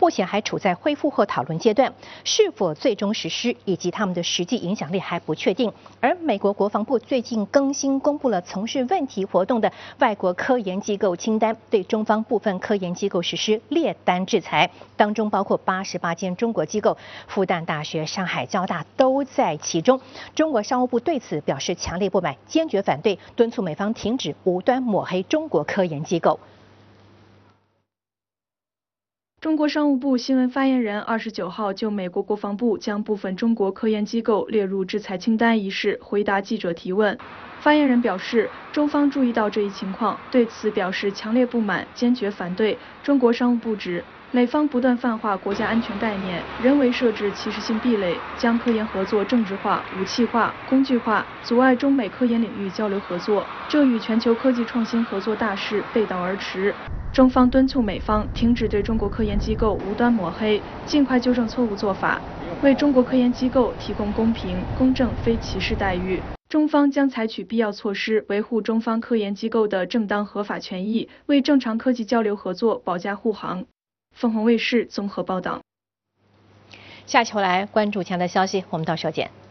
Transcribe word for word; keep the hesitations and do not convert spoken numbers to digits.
目前还处在恢复后讨论阶段，是否最终实施以及他们的实际影响力还不确定。而美国国防部最近更新公布了从事问题活动的外国科研机构清单，对中方部分科研机构实施列单制裁，当中包括八十八间中国机构，复旦大学、上海交大都在其中。中国商务部对此表示强烈不满，坚决反对，敦促美方停止无端抹黑中国科研机构。 中国商务部新闻发言人二十九号就美国国防部将部分中国科研机构列入制裁清单一事回答记者提问。发言人表示，中方注意到这一情况，对此表示强烈不满，坚决反对。中国商务部指，美方不断泛化国家安全概念，人为设置歧视性壁垒，将科研合作政治化、武器化、工具化，阻碍中美科研领域交流合作，这与全球科技创新合作大势背道而驰。中方敦促美方停止对中国科研机构无端抹黑，尽快纠正错误做法，为中国科研机构提供公平、公正、非歧视待遇。中方将采取必要措施，维护中方科研机构的正当合法权益，为正常科技交流合作保驾护航。凤凰卫视综合报道。 下期回来关注强的消息，我们到时候见。